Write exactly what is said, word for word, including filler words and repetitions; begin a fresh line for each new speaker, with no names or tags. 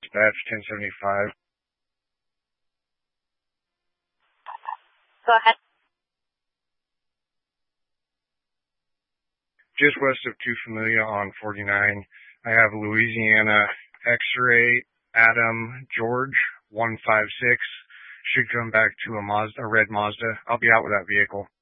Dispatch ten seventy-five.
Go ahead.
Just west of Two Familia on forty-nine, I have Louisiana X-ray Adam George one five six. Should come back to a Mazda, a red Mazda. I'll be out with that vehicle.